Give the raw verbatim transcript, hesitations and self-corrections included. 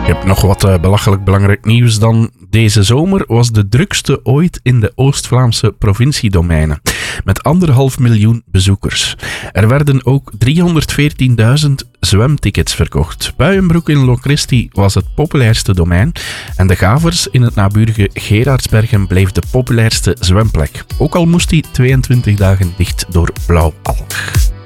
Je hebt nog wat uh, belachelijk belangrijk nieuws dan. Deze zomer was de drukste ooit in de Oost-Vlaamse provinciedomeinen. Met anderhalf miljoen bezoekers. Er werden ook driehonderdveertienduizend zwemtickets verkocht. Puijenbroek in Lochristi was het populairste domein. En de Gavers in het naburige Gerardsbergen bleef de populairste zwemplek. Ook al moest hij tweeëntwintig dagen dicht door blauwalg.